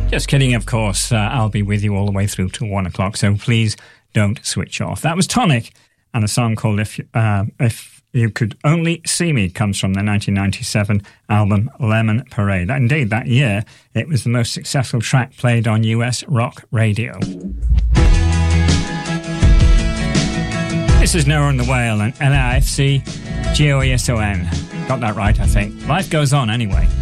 Just kidding, of course. I'll be with you all the way through till 1 o'clock, so please don't switch off. That was Tonic, and a song called If You Could Only See Me comes from their 1997 album Lemon Parade. Indeed, that year, it was the most successful track played on US rock radio. This is Noah and the Whale and LAFC GOESON. Got that right, I think. Life goes on anyway.